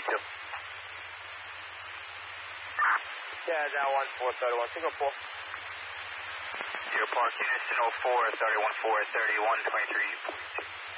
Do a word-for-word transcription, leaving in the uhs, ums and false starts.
two. Yeah, down one four thirty-one. Singapore. Deer Park, Houston oh four, thirty-one four, thirty-one, twenty-three.